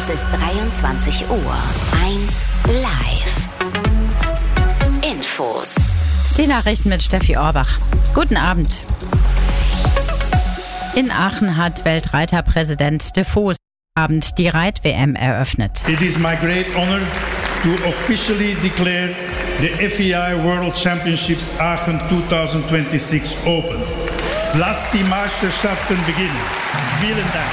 Es ist 23 Uhr. 1 Live. Infos. Die Nachrichten mit Steffi Orbach. Guten Abend. In Aachen hat Weltreiterpräsident de Vos Abend die Reit-WM eröffnet. It is my great honor to officially declare the FEI World Championships Aachen 2026 open. Lasst die Meisterschaften beginnen. Vielen Dank.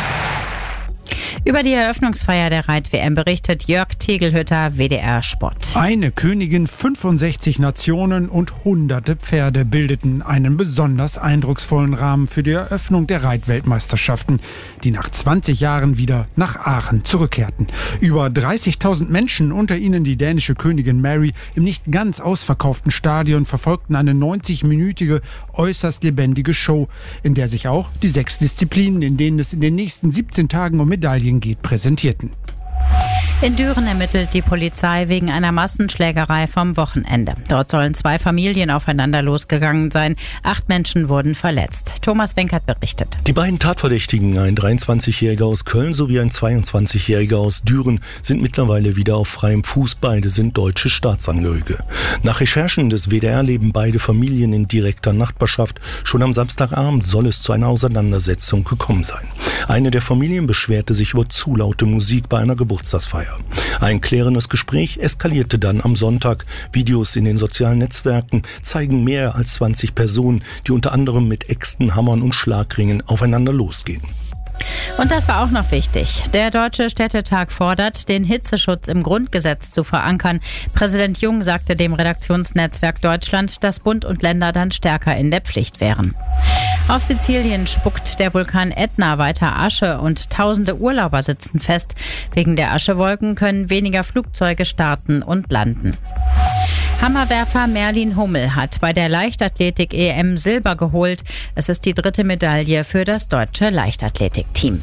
Über die Eröffnungsfeier der Reit-WM berichtet Jörg Tegelhütter, WDR Sport. Eine Königin, 65 Nationen und hunderte Pferde bildeten einen besonders eindrucksvollen Rahmen für die Eröffnung der Reitweltmeisterschaften, die nach 20 Jahren wieder nach Aachen zurückkehrten. Über 30.000 Menschen, unter ihnen die dänische Königin Mary, im nicht ganz ausverkauften Stadion verfolgten eine 90-minütige, äußerst lebendige Show, in der sich auch die 6 Disziplinen, in denen es in den nächsten 17 Tagen um Medaillen geht, präsentierten. In Düren ermittelt die Polizei wegen einer Massenschlägerei vom Wochenende. Dort sollen 2 Familien aufeinander losgegangen sein. 8 Menschen wurden verletzt. Thomas Wenkert berichtet. Die beiden Tatverdächtigen, ein 23-Jähriger aus Köln sowie ein 22-Jähriger aus Düren, sind mittlerweile wieder auf freiem Fuß. Beide sind deutsche Staatsangehörige. Nach Recherchen des WDR leben beide Familien in direkter Nachbarschaft. Schon am Samstagabend soll es zu einer Auseinandersetzung gekommen sein. Eine der Familien beschwerte sich über zu laute Musik bei einer Geburtstagsfeier. Ein klärendes Gespräch eskalierte dann am Sonntag. Videos in den sozialen Netzwerken zeigen mehr als 20 Personen, die unter anderem mit Äxten, Hammern und Schlagringen aufeinander losgehen. Und das war auch noch wichtig. Der Deutsche Städtetag fordert, den Hitzeschutz im Grundgesetz zu verankern. Präsident Jung sagte dem Redaktionsnetzwerk Deutschland, dass Bund und Länder dann stärker in der Pflicht wären. Auf Sizilien spuckt der Vulkan Ätna weiter Asche und tausende Urlauber sitzen fest. Wegen der Aschewolken können weniger Flugzeuge starten und landen. Hammerwerfer Merlin Hummel hat bei der Leichtathletik-EM Silber geholt. Es ist die 3. Medaille für das deutsche Leichtathletikteam.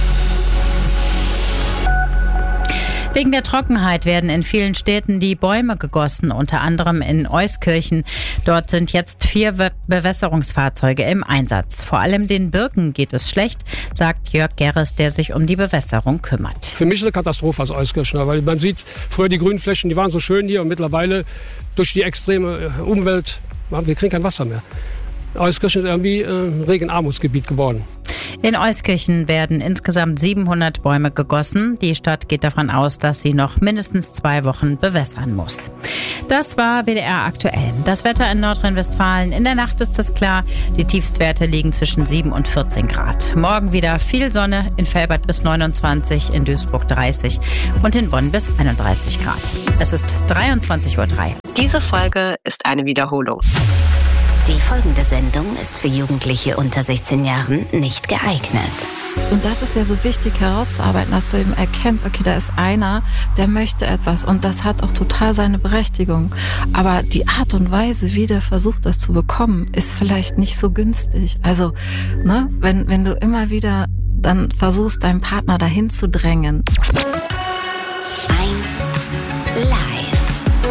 Wegen der Trockenheit werden in vielen Städten die Bäume gegossen, unter anderem in Euskirchen. Dort sind jetzt 4 Bewässerungsfahrzeuge im Einsatz. Vor allem den Birken geht es schlecht, sagt Jörg Gerres, der sich um die Bewässerung kümmert. Für mich ist eine Katastrophe als Euskirchener, weil man sieht, früher die grünen Flächen, die waren so schön hier und mittlerweile durch die extreme Umwelt, wir kriegen kein Wasser mehr. Euskirchen ist irgendwie ein Regenarmutsgebiet geworden. In Euskirchen werden insgesamt 700 Bäume gegossen. Die Stadt geht davon aus, dass sie noch mindestens 2 Wochen bewässern muss. Das war WDR aktuell. Das Wetter in Nordrhein-Westfalen. In der Nacht ist es klar. Die Tiefstwerte liegen zwischen 7 und 14 Grad. Morgen wieder viel Sonne. In Velbert bis 29, in Duisburg 30 und in Bonn bis 31 Grad. Es ist 23:03 Uhr. Diese Folge ist eine Wiederholung. Die folgende Sendung ist für Jugendliche unter 16 Jahren nicht geeignet. Und das ist ja so wichtig herauszuarbeiten, dass du eben erkennst, okay, da ist einer, der möchte etwas und das hat auch total seine Berechtigung. Aber die Art und Weise, wie der versucht, das zu bekommen, ist vielleicht nicht so günstig. Also, wenn du immer wieder dann versuchst, deinen Partner dahin zu drängen. 1 Live.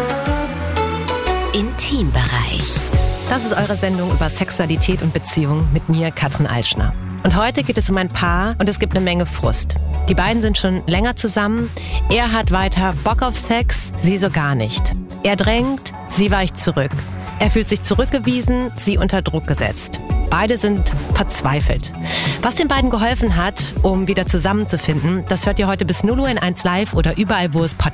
Intimbereich. Das ist eure Sendung über Sexualität und Beziehung mit mir, Katrin Alschner. Und heute geht es um ein Paar und es gibt eine Menge Frust. Die beiden sind schon länger zusammen. Er hat weiter Bock auf Sex, sie so gar nicht. Er drängt, sie weicht zurück. Er fühlt sich zurückgewiesen, sie unter Druck gesetzt. Beide sind verzweifelt. Was den beiden geholfen hat, um wieder zusammenzufinden, das hört ihr heute bis 0 Uhr in 1 Live oder überall, wo es Podcasts